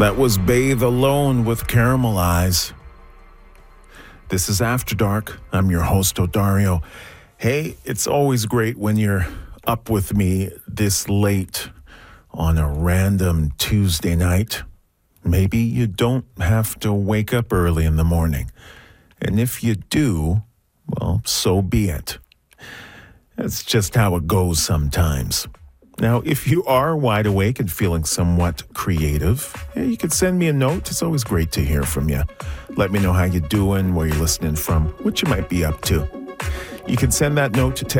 That was Bathe Alone with Caramelize. This is After Dark. I'm your host, Odario. Hey, it's always great when you're up with me this late on a random Tuesday night. Maybe you don't have to wake up early in the morning. And if you do, well, so be it. That's just how it goes sometimes. Now, if you are wide awake and feeling somewhat creative, you can send me a note. It's always great to hear from you. Let me know how you're doing, where you're listening from, what you might be up to. You can send that note to